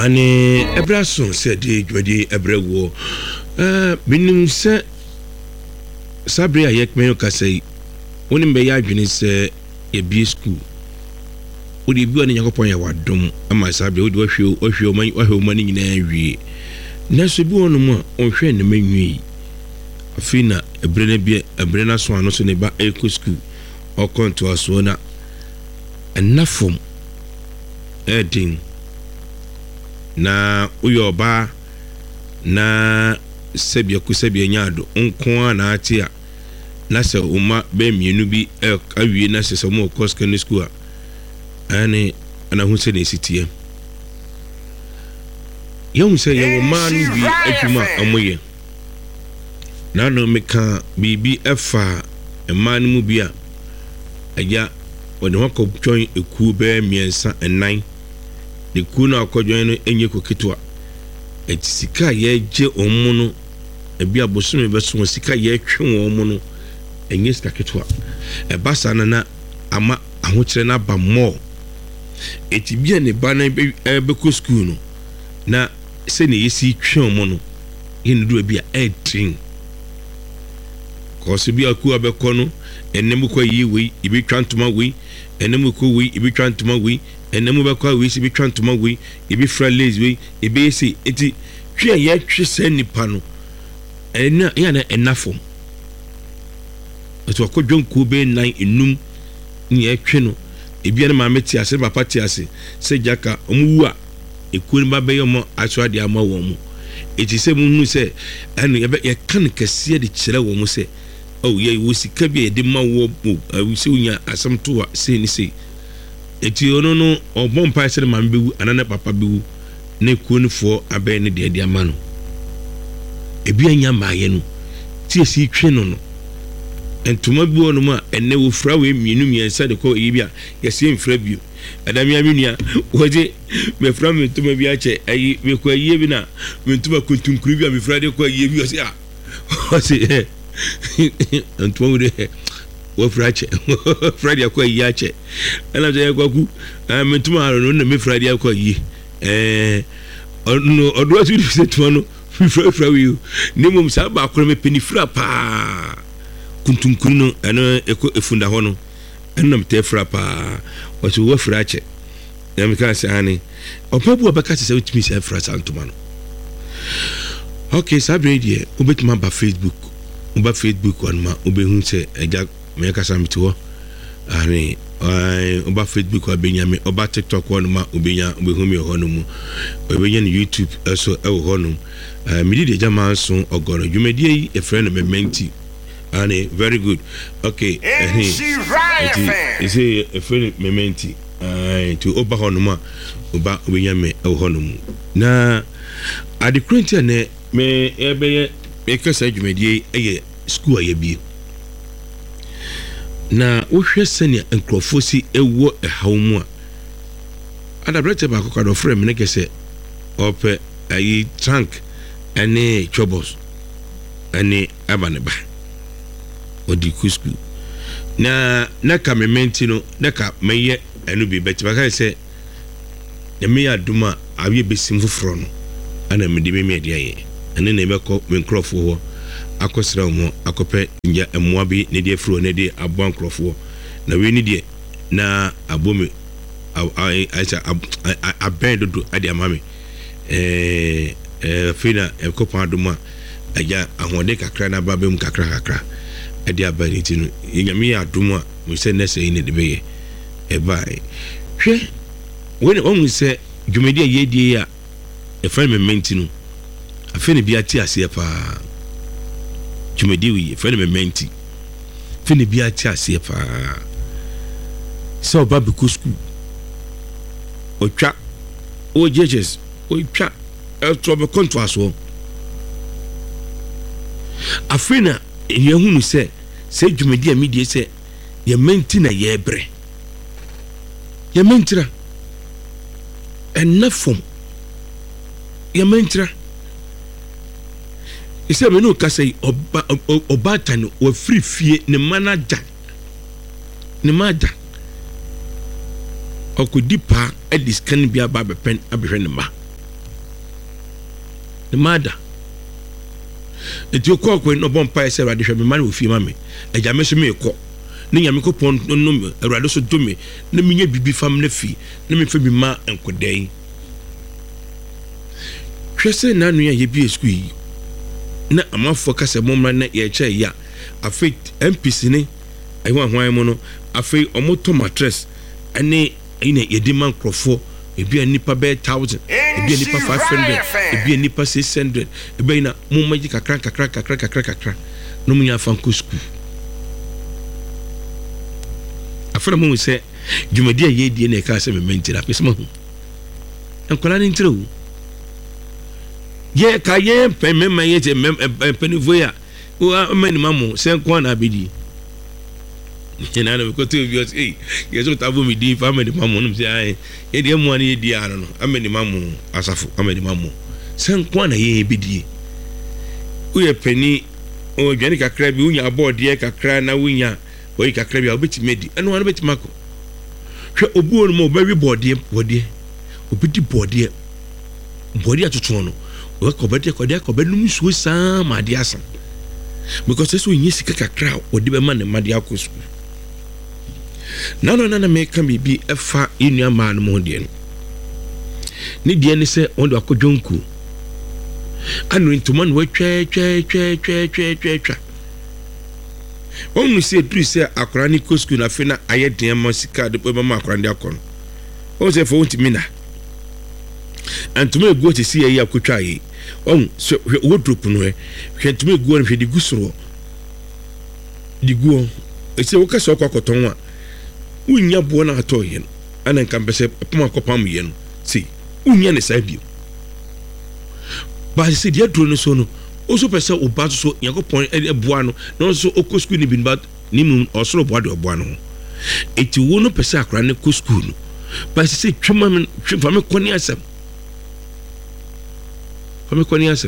ane ebraso said dwadi ebrewo binim se sabre ayekmen ka say woni mbe ya adwene se e bi school wodi bi woni yakopon ya wadom ama sabre wodi wahwe omani nyina awie na so bi wonu mu onhwe ne manwi afina ebrena so ano so ne ba eco school o konto aso na enafom edin na uyoba na sebia nyado nko na atia na se uma be mienu bi awie na se mo koskani school ani ana hu se ne sitie yom se ye man bi adwuma amoye na no meka bibi efa man mu bi a aja wode hoko join eku be miensa enan de ku na akodwan no enye kokitwa etisika ye je omu no ebi abosume beso sika ye twe omu no enye sika kitwa ebasa na ama ahokyere na ba mo etibia ne ba na be ko school no na se ne yesi twe omu no yin do bia edrin ko se bia ku abekọ no enem ko yi we ibi twantoma we enem ko we ibi twantoma we enemu bekwa we si bi twantoma we ibi fra lazy we ibi si eti twe ye twe se nipa no ena ya na enafom eto ko dwonku be nan enum ni etwe no ebi na ma meti ase papa ti ase se jaka omuwu a ekun ba be yomo aso de ama wo mu eti se mu nu se enu ye kan kase de kire wo mu se oh ye wo sika bi de ma wo bu se unya asam to a se ni se eti ono no obon pa sere man bewu anana papa bewu ne kunfo abe ne de ama no ebi anya maaye no ti esi twe no no entuma bi ono ma enne wo fra we mienu miensa de ko yibia yesi mfra bio adamia minia woje me fra me ntuma bi ache ayi we ko ayi bi na me ntuma kuntunkuru bi a me fra de ko ayi bi o se o se ntuma wo de wo frache Friday akwa yi ache ana je kwaku mentuma aro no na me Friday akwa yi no odo atu se to no fra wi ni mum sa ba akora me penifra pa kuntunkuru no ana eko efunda ho no ana mte fra pa wato wo frache na me ka se ani opabu abaka se utimi se fra santuma no okay sabre die obetima ba Facebook wanma obehun se eja me kasa mito ani oba Facebook wa benyame oba TikTok wanma obehun me ho no mu obenya ni YouTube eso e ho no mi di jama so ogoro dwumedie yi e friend me menti ani very good okay he say e friend me menti to oba ho no mu oba obenya me e ho no mu na adekrenti ne me ebeye e kasa dwumedie eye school ayebie na wohwe sene enkrofo si ewo ehawmu a adabrete ba kokado frame ne kese ope ayi tank ene chobos ene abaneba odi kusku na kamementi no na ka meye enu bi beti ba kai se ya me aduma awie besim foforo no ana me de me de aye ene ne be ko enkrofo ho akosra mo akope nja emwa bi ne de fro ne de abon krofo na we ni de na abomi aisa abendo do ade amame fina ekopa aduma aja ahode kakra na babem kakra ade abani tinu nyame aduma mo se ne se ne de beye e bai hwe when on se dwumedi yedie ya e fa me mentinu afene bi ati ase pa dwumedi wi fa me menti fene bi ati ase pa so babiku school otwa o jejes o twa to be contraso afina yehunu se dwumedi a medie se ye menti na ye bre ye mentira enafom ye mentira ise me no kasai obatan o free fie ne manager ne manager okudi pa ediscan bia ba be pen abehwe ne ma ne mada enti okọ kwen no bompa ese Awurade hwe me ma no ofie ma me agya me so me ekọ ne nyame ko pon no Awurade so do me na menye bibi fam na fi na me fa bi ma enkodai hwese na anu ya ye bi esku yi na amafo kase momra na ye che ya afi MPC ne ayi hwan mo no afi omoto mattress ane ina yediman krofo ebi anipa be 1000 ebi anipa 500 ebi anipa 600 ebi na mumaji kakra no munya fanko school afra mo se dwumadi aye die na ka se me mentira pesema hu enkola ni ntire hu ye ka ye pemema ye je penivoya o mani mamu se nko na abedi na na ko to bi o ye so tabo mi di fa mani mamu no se ai ye de mu ani ye di ano no amani mamu asafo amani mamu se nko na ye ebedi o ye pani o dwani kakra bi unya board ye kakra na unya o ye kakra bi obeti medi eno wan beti mako hwe obuo no mo ba wi board ye obedi board ye atutu no o ko beti ko be num suo sa ma de asa because so yin sika kakra o de be ma ne ma de akosu na me ka bibi efa inu ama no mo de no ni de ni se on do akodwonku anu ntoma no twa on mu se dru se akora ni kosku na fe na aye den ma sika de be ma akora de akon o se fo ntimi na antuma egu te si ayi akotwa yi on so wodrop no hwe antuma egu no hwe di gusoro di guo ese wo kase okokoton a unya bo na ato yi no ana nkan bese poma kopam yi no si unya ne sa bio ba se dia dro no so no o so pese oba so yakopon eboa no no so okosku ni bin ba ni mu osoro boa de oboa no eti wo no pese akra ne kosku no ba se twema me koni asem fami kwani ase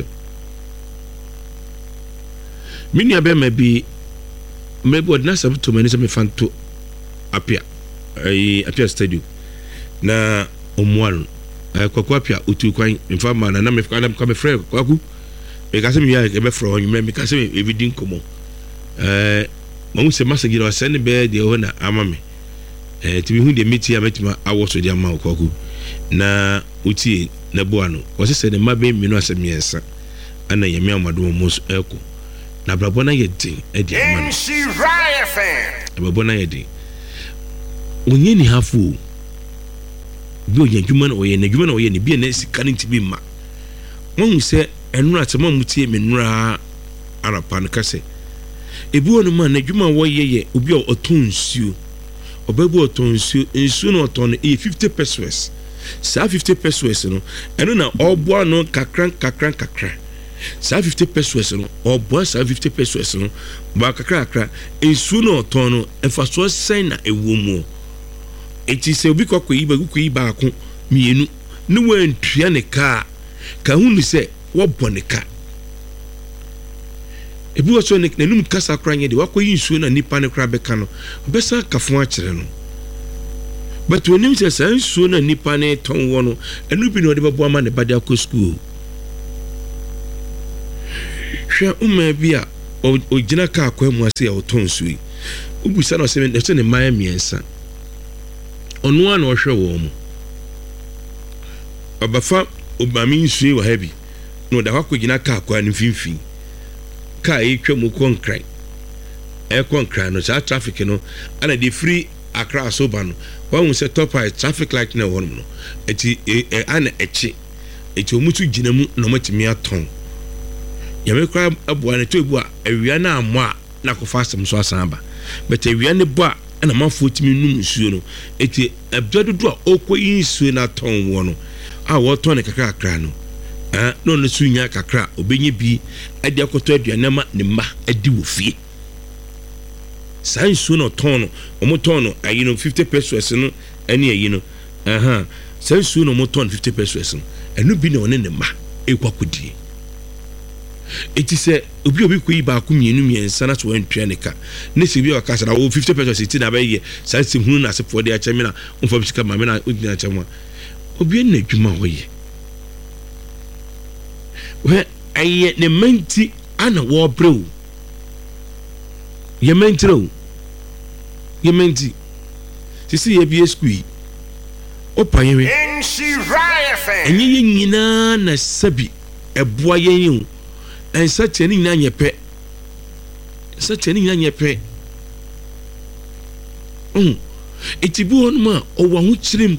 mini abema bi mebo na sabto mani se me fanto apia stadium na omwal kwakwa apia otu kwan mfa ma na me fka me frɛ kwaku me ka se me ya e be frɛ onyu me ka se me evidin komo mo se message no send be de ho na ama me ti bi hu de meti ya metima awoso de ama kwaku na uti na boano wose se ne mabe minu asemiensa ana yemi amado mo eko na brabo na yedin e di amano brabo na yedin onye ni hafu bi onye dwuma na oye na dwuma na oye ne bi na sika ne tibi ma won se enura tema mutie menura arapa no kase ebi wonu ma na dwuma wo ye obi otonsuo obabu otonsuo ensuo no oton e 50 pesos sa 50 pesos no eno na oboa no kakran sa 50 pesos no oboa sa 50 pesos no ba kakra ensuo no oton no enfaso sen na ewomu eti se obi kwakoyi ba ko mienu ne wantua ne ka hunu se wo bone ka ebi wo so ne nanum kasa kranye de wakoyi nsuo na nipa ne kra beka no obesa kafo a kire no but when you say nsuo na nipa ne ton wo no enu bi no de bebo ama ne bade akọ school hwe umma bi a ogina ka akwa mu ase ya oton suo ubusa na se ne maya miensa onu ana ohwe wo mu abafa obami nsuo wa habi no da kwako gina ka akwa ne finfin ka etwa mu konkran konkran no sa traffic no ana de free Accra soba no won se topa traffic light na won no eti ana echi omutu gina mu no matimi aton yame kra aboa na to ebu a awia na amwa na ko fasem so asamba but awia ne bo a na mafo timi num nsuo no eti abdodo a okoyi nsuo na ton wo no a wo ton ne kakra akra no no no sunya kakra obenye bi ade akoto aduanama ne ma adi wo fie sansu no ton no ayi no 50 pesos no ene ayi no sansu no mo ton 50 pesos no enu bi na one ne ma ekwakodi eti se obi koyi ba ko miensa na so antwa ne ka ne se bi wakasa na 50 pesos eti na ba ye sansu hunu na sefo de acha mi na umfa bisika ma me na odina acha mo obi na adwuma hoye we aye ne menti ana wo brew ye mentro ye menti sisi ye bi school opa ye enye ye nyina na sabi eboa ye yin ensa cheni nyina nyepe sa cheni nyina nyepe etibu onuma owa hu chirim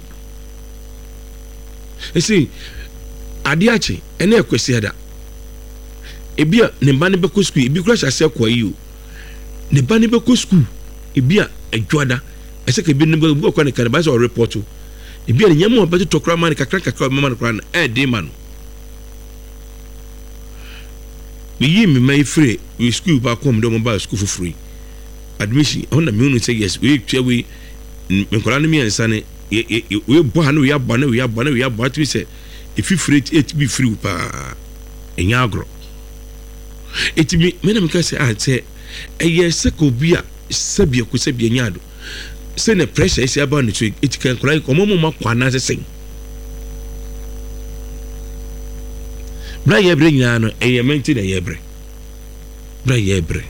esi ade achi ene ekwesi ada ebia ne ba ne beko school ebi kura hyase kwa yi o ne ba ne beko school ebia adwada ese ke bi ne beko kwa ne kan ba so report o ebia ne nyamo ba to kura man kakra mama kura na de ma no yi mi mai free we school ba kom do mo ba school for free admission on na me unu say yes we twa we nkora no mi ansa ne we bo ha no we aba to say if you free it be free pa enya agro it me na me ka say say se ko bia sabia ko sabia nyado say na pressure is about no it can cry ko mo makwa na sen bra yebre nyina no menti na yebre bra yebre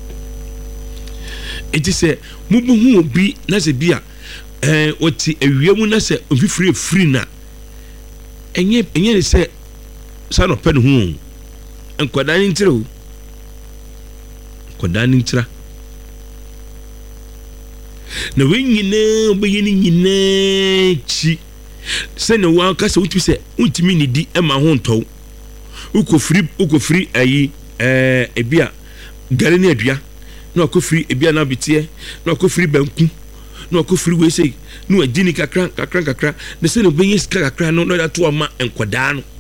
it is say mubu hu obi na se bia oti awiamu na se ofi free na enye ne se sa no pɛ no hu enkwada ni ntira o kwada ni ntira na we nyina obeyi ni nyina chi se ne wa ka se wuti se untimi ni di ema ho ntɔw uko free ayi ebia gare ni adua na uko free ebia na bitie na uko free banku na uko free we sei no agini kakra na se no benye ska kakra no na to ama enkwada no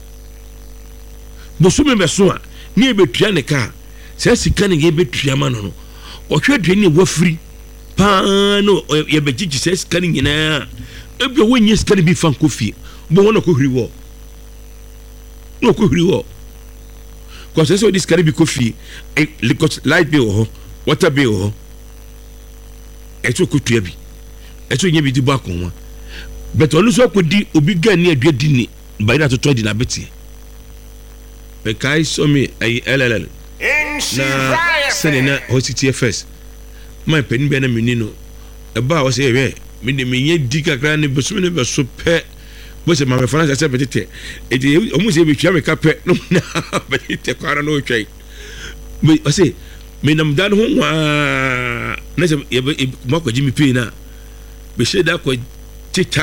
bosume beso a ni ebetua ne ka se sika ne ebetua ma no ohwedwe ne wa free pa no ye begichi se sika ne nyina ebi wonye sika ne bi fan kofi bo wona ko hiri wo no ko hiri wo ko se so dis ka ne bi kofi light bill ho water bill ho eto ko tua bi eto nye bi di ba ko wa but onu so ko di obi ga ni adwa di ni ba ida to di na beti be kai so me ai LLL na sene na hositi first my pen be na menino e ba wo se ye me de me nye di kakra ne be so me ne be so pe bo se ma me fana se betete e di omu se be twa me ka pe no na betete kwara no twai me o se me nam dan ho wa na se ye mo ko jimi pe na be she da ko tita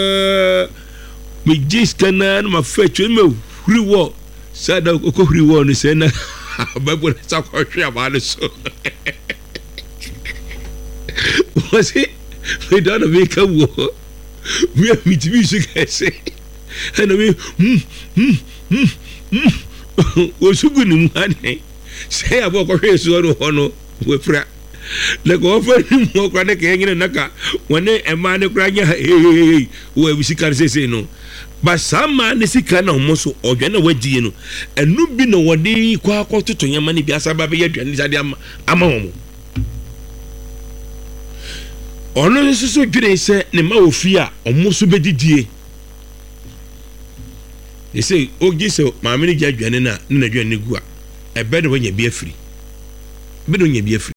me jis kana ma fa twa me huri wo sada ko huri wo no se na ba bo sa ko hwe ba no so was it we don't make a war we have me to music I say and we o sugu ni mane say abo ko hwe so no hono we fra le ko fa ni mo kwa ne ke nyina naka wone e ma ne kra nya we bi sika se no ba sama ne sika na mo so odwe na wadi no enu bi no wode kwa akototo nyama ne bi asaba be yadwane sade ama wo ono so dwere se ne ma ofi a omo so bedidie they say ogi so ma me ne gwadwane na na dwane gu a ebe de wonya bi afiri be do nya bi afiri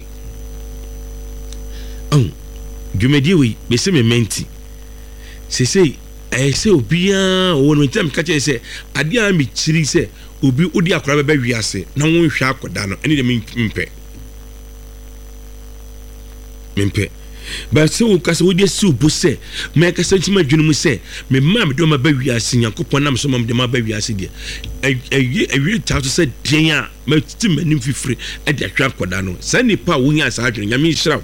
dwumedi we be se me menti se sei se obia won me tem ka che se ade a mi chiri se obi odi akora be wiase na won hwa akoda no ene de mpe ba se wo ka se wo de si obo se me ka se ntima dwunu mu se me ma me do ma ba wiase Yankopon nam so ma de ma ba wiase de wi ta to se den a ma titi manim fifire e de hwa akoda no sa nipa wo nya sa adwene nyame hyira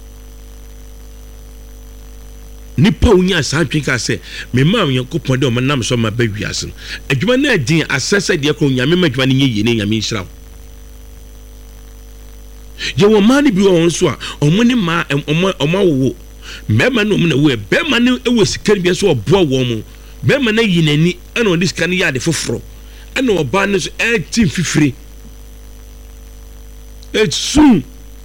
nipa unya sa twinka se me ma Yankopon de o manam so ma ba wiase no adwuma na din asese de ko nyame ma adwuma ne ye ne nyame hyira ye wo mani bi won so a omo ne ma wo mema no mo na wo be ma ne e wo sikari bi so oboa wo mo be ma na yinani ana on this kan ya de foforo ana oba ne so tin fifire etsu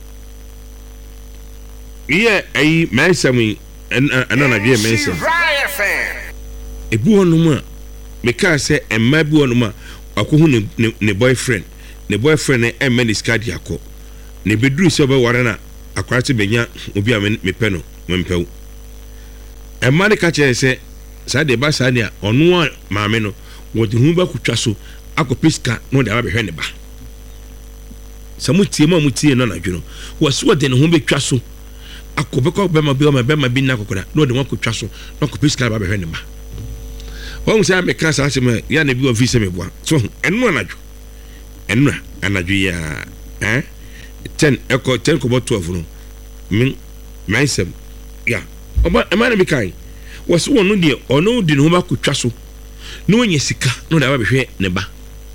ai mesami ana na bi mesam ebu onu ma me ka se emma bi onu ma akohu ne boyfriend ne sika di akọ ne beduru se obeware na akwara te benya obi a mepɛ no mempɛw ɛma ne ka kyerɛ sɛ saa de ba saa ne a ɔno a maame no wɔde hu ba kutwa so akɔpɛ sika no de aba bɛhwɛ ne ba samutie no na dweno wɔso wɔde ne ho betwa so akɔbɛkɔ bɛma bi na akɔkɔda no de wɔn akɔtwa so na akɔpɛ sika aba bɛhwɛ ne ba wɔn sɛ ameka saa sɛm ya na bi wɔ fi sɛ meboa so ɛno anadwo ya 10 kɔbɔ 12 no min myself ya ɔba ɛma na bi kan wɔso wɔn no deɛ ɔno de ne ho ba kɔtwa so na wɔnyɛ sika no de aba bɛhwɛ ne ba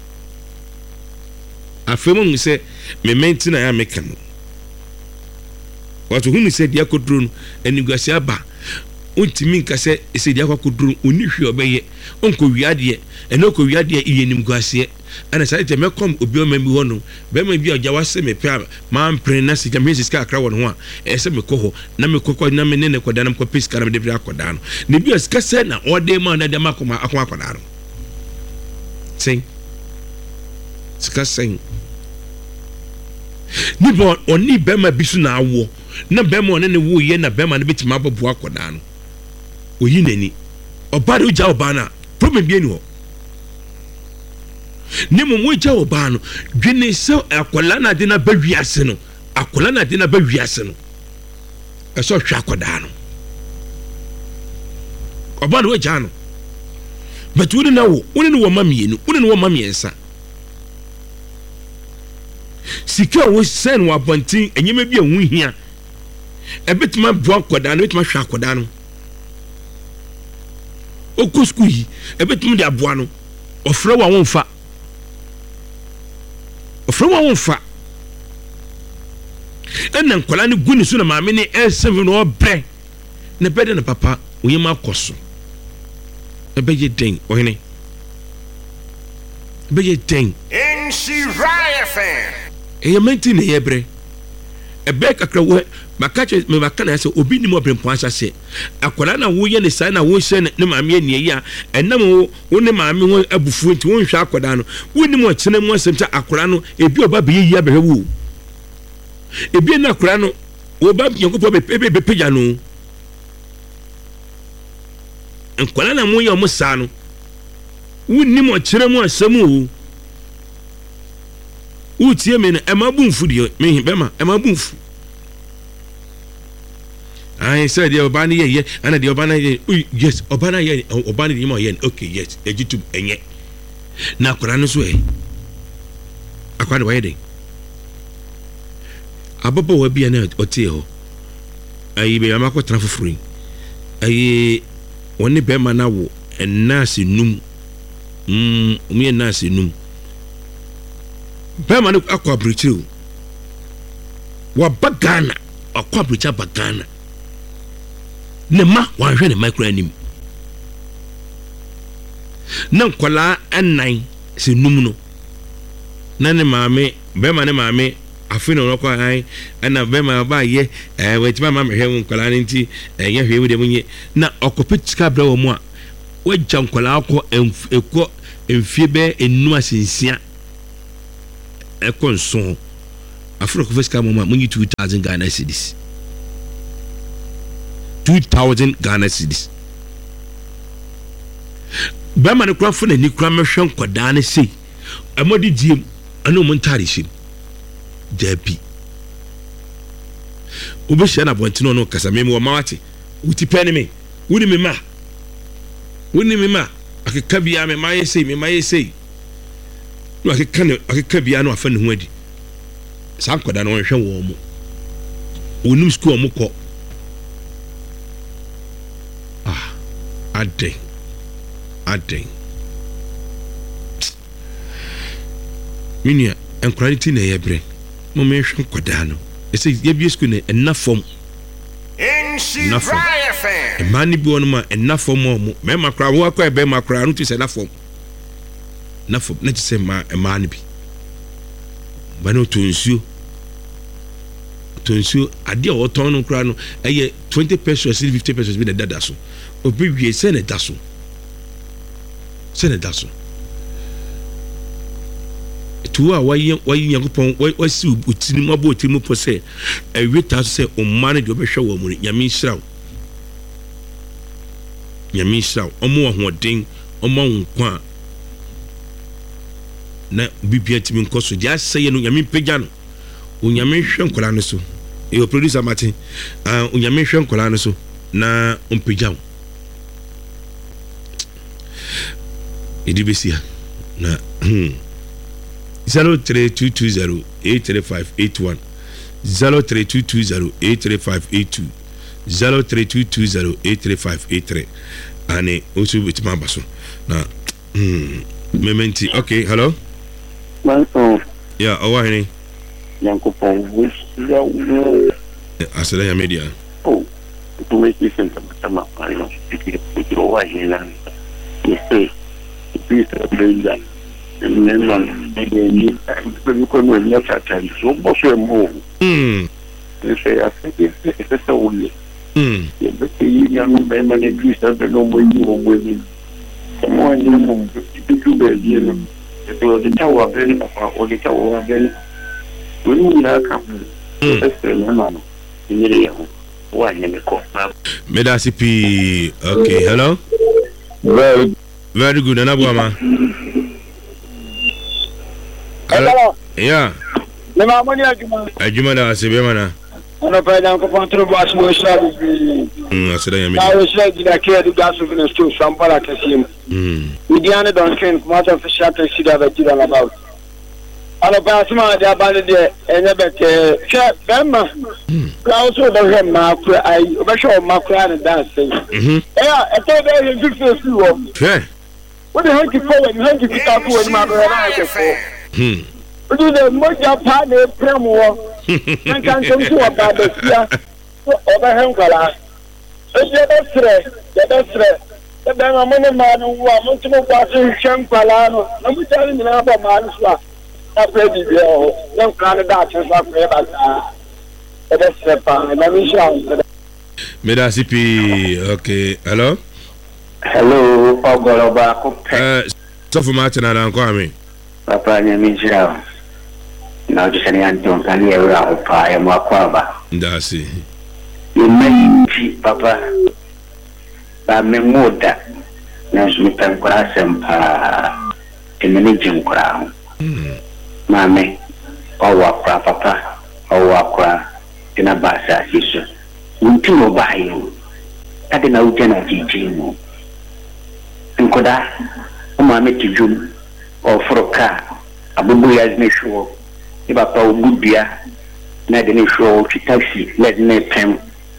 afemu sɛ me menti na ya meka no wato hunu sɛ dia koduro no aniguase aba ontimi nka sɛ sɛ dia koduro oni hwe obɛyɛ onko wiadeɛ ɛno ko wiadeɛ iye nimguase ana sɛ te mekom obi o mambi ho no be ma bi agya wase me pɛ ma mpre na sika me sika akra wɔ no ho a ɛsɛ me kɔ hɔ na me kɔkɔ na me ne kɔda na me kɔ pesika na me de bra kɔda no ne bi sika sɛ na ɔde ma na de ma akɔda no sen sika sen ni bon oni bema bisu na awo na bema one ne wo ye na bema ne betima abobo akoda no oyi nani oba de uja oba na problem bi eni ho ni mo uja oba no dwene se akola na de na ba wiase no eso hwa akoda no oba no uja no but woni na wo woni no wo mamienu woni no wo mamiensa sika wo sen wa bontin enyema bi ehun hia ebetima bo akoda no betima hwa akoda no okusku yi ebetima de aboa no ofre wa wonfa enna nkola ne guni so na maame ne S7 no obre ne bede na papa oyema akoso ebeye den ohene ebeye den in Shiraya fan menti ne yebre ebe kakra wo makache me makana se obi ni mo brempo asase akola na wo ye ne sai na wo hye ne maame ani yi a enam wo ne maame ho abufu nti wo nhwa akoda no wo ni mo kyene mo asem ta akola no ebi oba be yi abehwe wo ebi na akola no wo ba yankopo be peja no akola na mo ye mo sa no wo ni mo kyene mo asem wo utie me na ema bumfu de me bema ema bumfu ai said the obani ye ana the obana ye yes obana ye obani de mo ye okay yes ejitu enye na akora no so akwa de waye de abobo wa bia na otie ho ai be amako tra fufuri ai woni bema na wo enase num umiye nase num bema no akwa brichiru wa bagana akwa bricha bagana ne ma wa hwe ne micro anim na nkola anan se num no na ne maame bema ne maame afino no kwa ai ana bema ba ye wetima ma hwe nkola ne nti ye hwe de munye na okopetika bra wo mu a wagya nkola akọ ekọ emfie be enu asensia ekonso afro ko fiska mama munyi 2000 Ghana cedis 2000 Ghana cedis bema ne kura fo na ni kura mehwe nkoda ne sei amodi diem anu mo ntare shim dabi obehia na bontino no kasa meme wo mawate uti pene me wuni me ma akeka bia me maye sei no akeka bia no afa ne ho adi sa nkoda no hwe wo mo onum school mo kɔ aden minia encouragement na yebre mo me hwe nkoda no ese ye bi school na enafom mani bi wonu ma enafom mo me makra wo akwa be makra no ti se nafom na ti se ma mani bi ba no tonsuo ade a woton no kra no eye 20 pesos 50 pesos bi da so obi wie se ne da so tuwa wayi Nyankopɔn wasi utini mabo utini mo pose ewita se omane de obehwe wo mu nyame nhyiraw omo ahoden omo nkwa na bibia timi nkoso dia seye no nyame pagya no onyame hwe nkola no so e producer Martin onyame hwe nkola no so na ompagya edibesia na 0322083581 0322083582 0322083583 ane osu bitima baso na mementi. Okay, hello Manso yeah owahini Yankopon wish ya asala ya media to make you think about I know it over here you say please bring that and then you can when you have time so much more you say I think it's so only but you young men do something no more you women come on you know you do you know the tower very or the tower very when you are coming that's the man in the one in the corner Medasi P. Okay, hello. Very good. Anabuama. Hello. Yeah. Le mamoni Ajuma da asebe na. Ono pa dan ko kontro boss mo shabi. Aseda ya mi. Ayo shabi da ke du gaso fina sto sampala kasim. Udiane don ken kuma ta fisha ta sida ba jira na ba. Ano pa sima da ba ne de enye beke che bemma. Ka so da he ma ku ai ba sho ma ku an dance. E to be he fifty wo. Yeah. What the heck you forward, you have to pick up when my brother for. Do the moja pane premo and can come to a bad here over Hungala. That's right. The Benamon man who are multiple passing Shampalano, no be telling me about Manswa. That's ready, young Canada, just like that's the pan, and I'm sure. Medasi P. Okay, hello. Hello, Ogoloba. So for Martin and Kwame. Papa Nyamija. Now just any Anton can hear out by Makwaba. That's it. You may Papa. But me moda. Now Smith and Grassam in the Legion crown. Mammy, Wakra, Papa, Wakra, in a bassa, sister. Won't you know by you? I didn't know Jenna teaching. Nkoda umame tijum ofroka abubu ya zine shuo iba pa ubudua na de ne shuo taxi let ne pem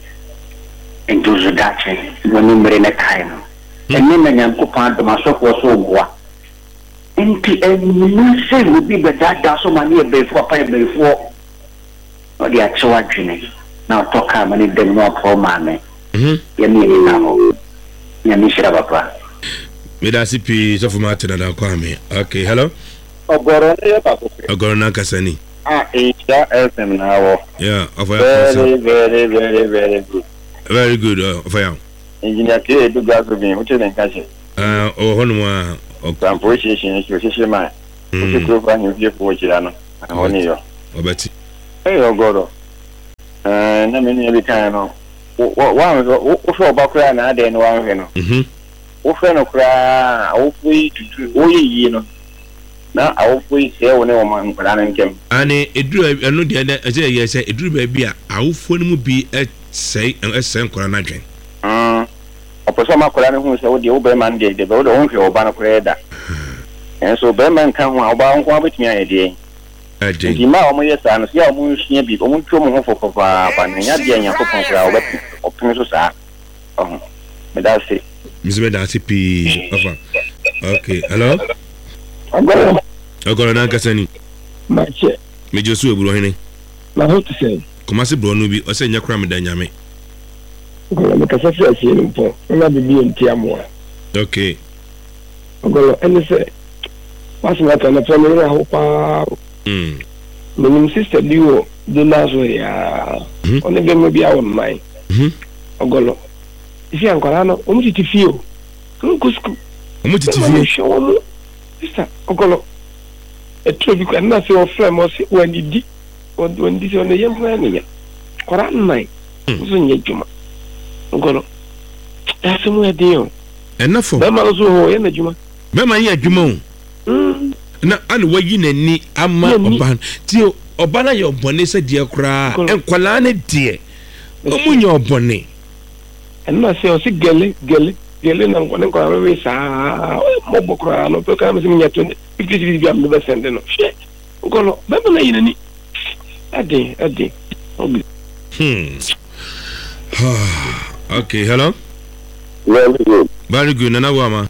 into zudache woni mre na kai no enne na Nyankopon adomasofo so boa enti enu se obi bedada so mani ebefo pa ebefo o dia chewa dwene na otoka mani dem no po mame yemi ni na ho nyami shira papa. Medasi P. So for Martin and Kwame. Okay, hello. Ogoro na kasani. It's FM now. Yeah, very good. Very good. For you. Engineer K. do gas with me. What you think, Kashi? Honma. Appreciation is your man. You could find you here for Chilano. I'm on you. Obeti. Hey, Ogoro. And I mean, every time. One was about crying, I didn't want him. Ofeno kra awofui tutu oyi no na awofui se woni wo man kra na nkem ani eduru anu de ase ye se eduru ba bi a awofo no mu bi esei kra na dwen oposo ma kra ne hu se wo de wo be man de wo de wo hwe wo ba na kra da enso be man kan hu oba nko abetumi ayede di ma o mo yesa no se o mo hia bi o mo twa mo ho fofofa ba na nya de anya kopon kra wo be opin so sa me da se Mr. Medasi P. Okay, hello. Ogoro na kasani. Mache. Me Josu eburo hene. Na how to say. Komase bro no bi o se nya kra me da nyame. Ogoro me kasa fi asie no po. Na bibi entiamo. Okay. Ogoro ene se. Wasi na tana fa me ho pa. Me sister diwo de nazo ya. One be me bi awon mai. Ogoro. If you are going to go feel, go school. Sister, Ogolo. etro bi kwa na se o frame o se wanidi wandi se on yem fa nya kora nai so nya juma ngolo asemu adio enafo ba ma so ho ye na juma be ma ye adwuma o na an wayi nani ama oban ti oban na ye obone se die kura enkwala ne die omunya obone enna se o se gele na ngone ko awe sa mo bokra no pe ka me nya to ikiti bi am be sende no she ngolo ba ma na yinani ade okay hello very good nana wama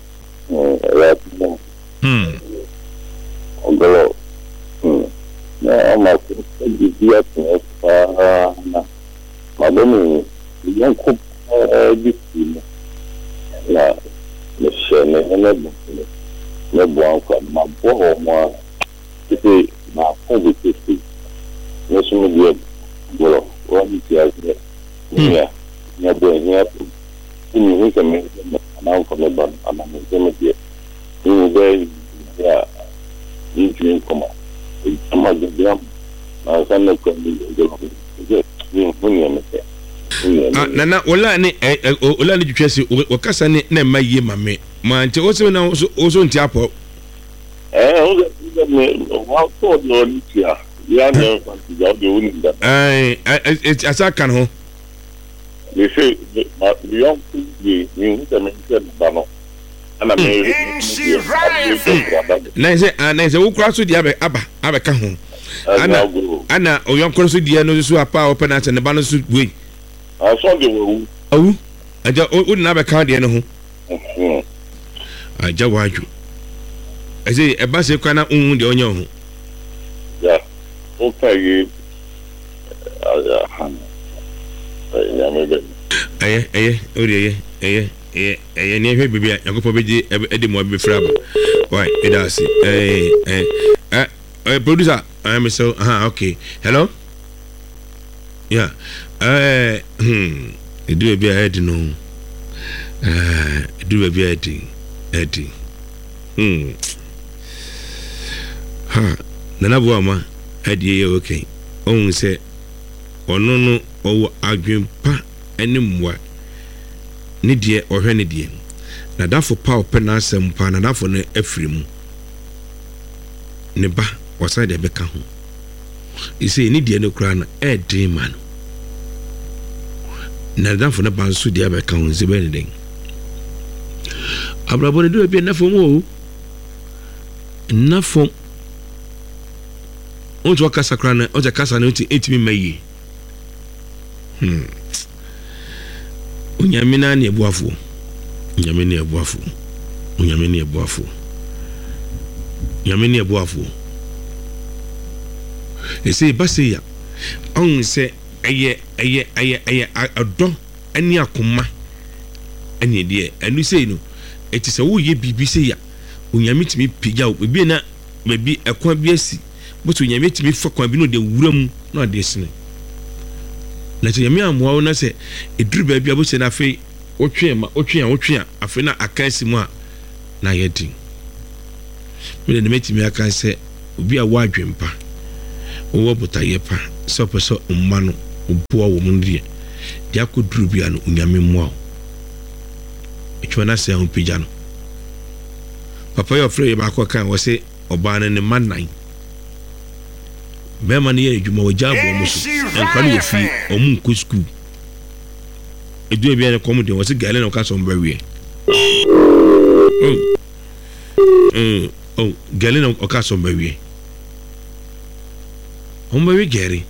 ngolo na ama ko dia ko na madoni yanko dikino la le chene ne bon ko ma bo mo ite na ko dikiti ne sumu dia ngolo wani ti azre ya bo ya ni ko me na ko le ban ama me dia ni be ya ni dream koma ama dia na sana ko ni ni funya me nana ola ni twese o kasa ni na maye mame ma nti o se na o so nti apo o me wa ko do ni tia ya na kwa ti ja de uni da asa kan ho they say ma young people ni me ba no ana me na se wo kura so dia aba ka ho ana o yon kura so dia no so apa o penalty ne ba no so we Sunday wo awu aja o na be ka de no ho aja waju ese e ba se kwa na unhu de onye ho ya o ka ye han ya me be ori ni hwe bibia yakopo beji ede mo be fraba why it does producer I am so okay hello yeah do be a no do be a Eddie nana boama Eddie okay on say ono no owo adwempa animwa ne die ohwe ne die na dafo pa opena asem pa na dafo ne afrimu ne ba wasa de beka ho ise ne die ne kura na Eddie man na dafo ne ba so die beka ho ze be den abrabo ne do be na fo mo na fo on to kasa kura na o je kasa na uti 8 mayi unyamina ni ebuafo ese base ya on se eye adon ani akoma ani de anu sei no eti se wo ye bibi se ya unyamitimi pija wo bi na baby ekwan bi asi but unyamitimi fa kwan bi no de wuram na de sene na te yami amwa wo na se eduru ba bi abose na fe otwe afe na akansi mu a na yedi me de metimi akan se obi a wadwempa wo botaye pa so peso umma no obo wo mu ndie dia ko duru bia no unyame mu a etwa na se pija no papa yo frɛ ba ko kan wo se oba ne manan bema ne edwuma wo jabo mo so enkwa ne ofi omu nko school edu bia ne komode wo se gale na ka so mba wie gale na o ka so mba wie omba wie gere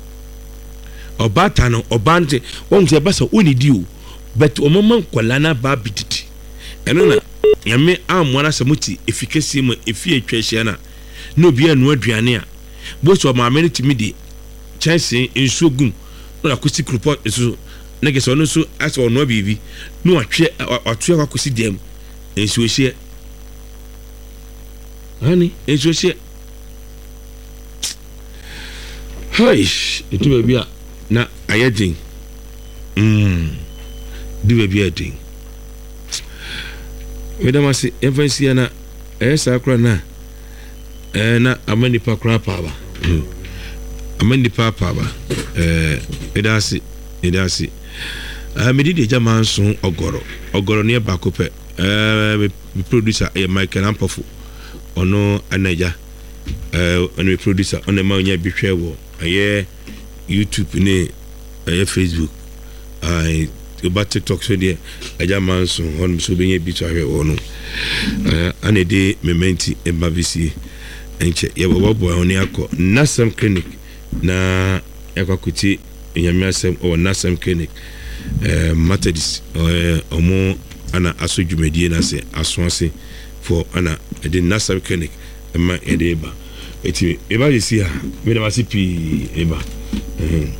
obata no obante won se basa onidi o but omama kwala na ba biditi eno na yame amwana samuti efikasi mu efi atwahia na no bia no aduane a boso ma amenity midi chance enso gum na akosi krupo so na gese ono so aso no bibi no atwe akosi dem enso hie ani enso hie haish etu baby a na ayedin di baby adin wedama se evansi na esa akra na na amani pa kra pa ba amani pa ba edasi me di jama nso ogoro ne ba ko pe me producer Michael Ampofo ono anaja me producer ono ma onya bitwe wo YouTube ne Facebook about TikTok so there jama nso on so be nya bitwe wo no ane de mementi embavisi enche ye bobo oni akọ Nasam Clinic na ekwakuti nyamiasem o Nasam Clinic Methodist omo ana aso dwumadie na se aso ase for ana de Nasam Clinic ma edeba eti eba yesi ha me na masipi eba